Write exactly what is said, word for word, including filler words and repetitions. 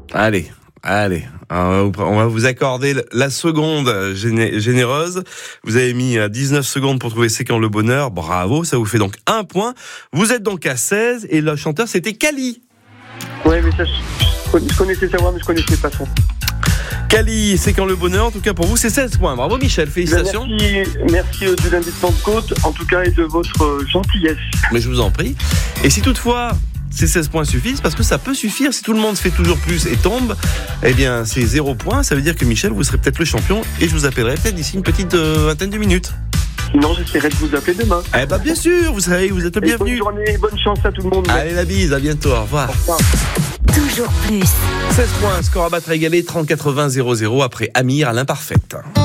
Allez, allez, on va vous accorder la seconde géné- généreuse. Vous avez mis dix-neuf secondes pour trouver C'est quand le bonheur. Bravo, ça vous fait donc un point. Vous êtes donc à seize et le chanteur c'était Kali. Ouais, mais ça, je connaissais sa voix, mais je connaissais pas son. Kali, C'est quand le bonheur. En tout cas, pour vous, c'est seize points. Bravo Michel, félicitations. Merci, merci euh, du lundi de Pentecôte, en tout cas, et de votre euh, gentillesse. Mais je vous en prie. Et si toutefois ces seize points suffisent, parce que ça peut suffire, si tout le monde fait toujours plus et tombe, eh bien c'est zéro point. Ça veut dire que Michel, vous serez peut-être le champion et je vous appellerai peut-être d'ici une petite euh, vingtaine de minutes. Sinon, j'essaierai de vous appeler demain. Eh ben bien sûr, vous savez, vous êtes le bienvenu. Bonne journée, bonne chance à tout le monde. Allez, la bise, à bientôt, au revoir. Au revoir. Toujours plus. seize points, score à battre égalé, trente quatre-vingts zéro zéro après Amir à l'imparfaite.